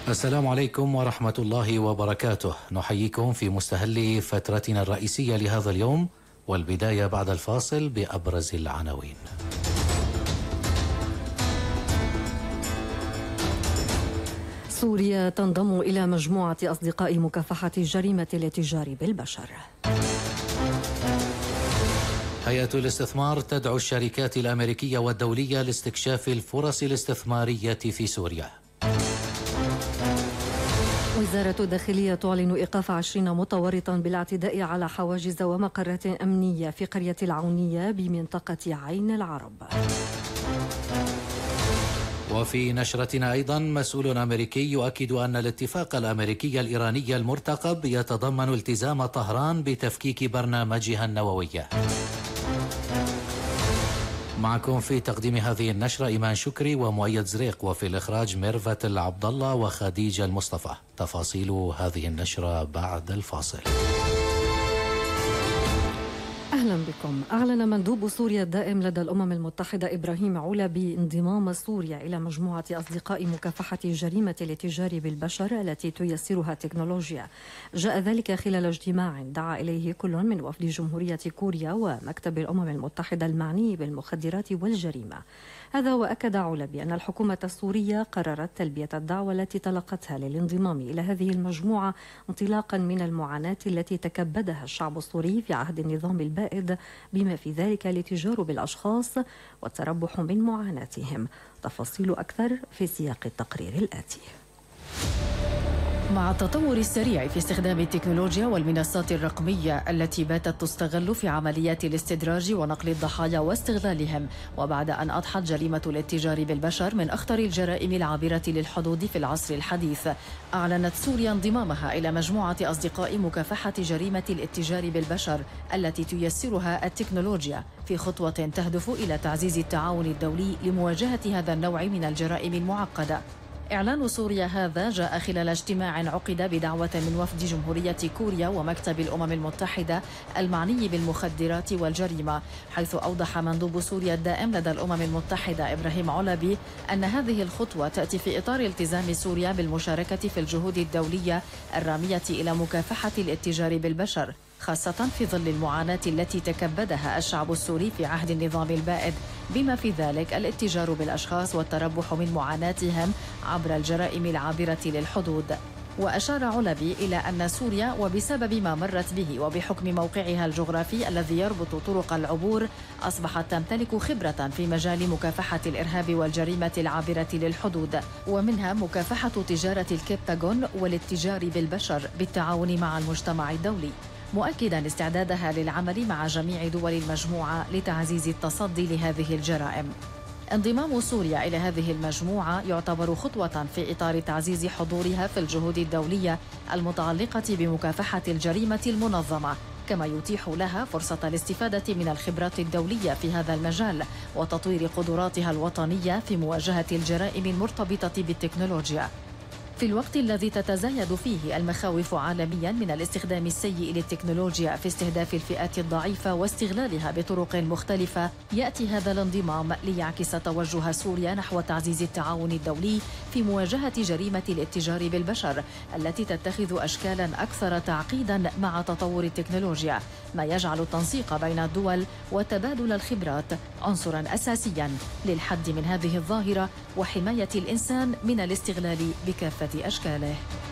السلام عليكم ورحمة الله وبركاته. نحييكم في مستهل فترتنا الرئيسية لهذا اليوم، والبداية بعد الفاصل بأبرز العناوين. سوريا تنضم إلى مجموعة أصدقاء مكافحة جريمة الاتجار بالبشر. هيئة الاستثمار تدعو الشركات الأمريكية والدولية لاستكشاف الفرص الاستثمارية في سوريا. وزارة الداخلية تعلن إيقاف 20 متورطا بالاعتداء على حواجز ومقرات أمنية في قرية العونية بمنطقة عين العرب. وفي نشرتنا أيضا مسؤول أمريكي يؤكد أن الاتفاق الأمريكي الإيراني المرتقب يتضمن التزام طهران بتفكيك برنامجها النووي. معكم في تقديم هذه النشرة إيمان شكري ومؤيد زريق، وفي الإخراج ميرفت العبد الله وخديجة المصطفى. تفاصيل هذه النشرة بعد الفاصل. أهلا بكم. أعلن مندوب سوريا الدائم لدى الأمم المتحدة إبراهيم علبي انضمام سوريا إلى مجموعة أصدقاء مكافحة جريمة الاتجار بالبشر التي تيسرها التكنولوجيا. جاء ذلك خلال اجتماع دعا إليه كل من وفد جمهورية كوريا ومكتب الأمم المتحدة المعني بالمخدرات والجريمة. هذا وأكد علبي أن الحكومة السورية قررت تلبية الدعوة التي تلقتها للانضمام إلى هذه المجموعة انطلاقا من المعاناة التي تكبدها الشعب السوري في عهد النظام البائد، بما في ذلك الاتجار بالأشخاص والتربح من معاناتهم. تفاصيل أكثر في سياق التقرير الآتي. مع التطور السريع في استخدام التكنولوجيا والمنصات الرقمية التي باتت تستغل في عمليات الاستدراج ونقل الضحايا واستغلالهم، وبعد أن أضحت جريمة الاتجار بالبشر من أخطر الجرائم العابرة للحدود في العصر الحديث، أعلنت سوريا انضمامها إلى مجموعة أصدقاء مكافحة جريمة الاتجار بالبشر التي تيسرها التكنولوجيا، في خطوة تهدف إلى تعزيز التعاون الدولي لمواجهة هذا النوع من الجرائم المعقدة. إعلان سوريا هذا جاء خلال اجتماع عقد بدعوة من وفد جمهورية كوريا ومكتب الأمم المتحدة المعني بالمخدرات والجريمة، حيث أوضح مندوب سوريا الدائم لدى الأمم المتحدة إبراهيم علبي أن هذه الخطوة تأتي في إطار التزام سوريا بالمشاركة في الجهود الدولية الرامية إلى مكافحة الاتجار بالبشر، خاصة في ظل المعاناة التي تكبدها الشعب السوري في عهد النظام البائد، بما في ذلك الاتجار بالأشخاص والتربح من معاناتهم عبر الجرائم العابرة للحدود. وأشار علبي إلى أن سوريا وبسبب ما مرت به وبحكم موقعها الجغرافي الذي يربط طرق العبور أصبحت تمتلك خبرة في مجال مكافحة الإرهاب والجريمة العابرة للحدود، ومنها مكافحة تجارة الكبتاغون والاتجار بالبشر بالتعاون مع المجتمع الدولي، مؤكدا استعدادها للعمل مع جميع دول المجموعة لتعزيز التصدي لهذه الجرائم. انضمام سوريا إلى هذه المجموعة يعتبر خطوة في إطار تعزيز حضورها في الجهود الدولية المتعلقة بمكافحة الجريمة المنظمة، كما يتيح لها فرصة الاستفادة من الخبرات الدولية في هذا المجال وتطوير قدراتها الوطنية في مواجهة الجرائم المرتبطة بالتكنولوجيا. في الوقت الذي تتزايد فيه المخاوف عالميا من الاستخدام السيء للتكنولوجيا في استهداف الفئات الضعيفة واستغلالها بطرق مختلفة، يأتي هذا الانضمام ليعكس توجه سوريا نحو تعزيز التعاون الدولي في مواجهة جريمة الاتجار بالبشر التي تتخذ أشكالا أكثر تعقيدا مع تطور التكنولوجيا، ما يجعل التنسيق بين الدول وتبادل الخبرات عنصرا أساسيا للحد من هذه الظاهرة وحماية الإنسان من الاستغلال بكافة أشكاله.